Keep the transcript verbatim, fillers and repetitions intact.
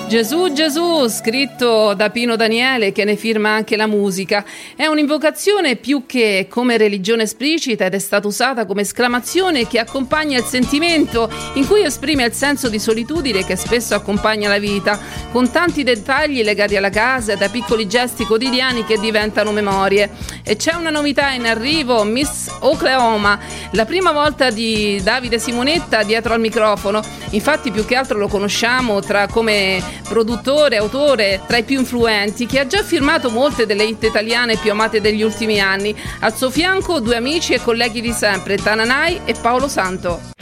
Gesù Gesù, scritto da Pino Daniele, che ne firma anche la musica, è un'invocazione più che come religione esplicita ed è stata usata come esclamazione che accompagna il sentimento in cui esprime il senso di solitudine che spesso accompagna la vita, con tanti dettagli legati alla casa e da piccoli gesti quotidiani che diventano memorie. E c'è una novità in arrivo, Miss Oklahoma, la prima volta di Davide Simonetta dietro al microfono. Infatti più che altro lo conosciamo tra come produttore, autore, tra i più influenti, che ha già firmato molte delle hit italiane più amate degli ultimi anni. Al suo fianco due amici e colleghi di sempre, Tananai e Paolo Santo.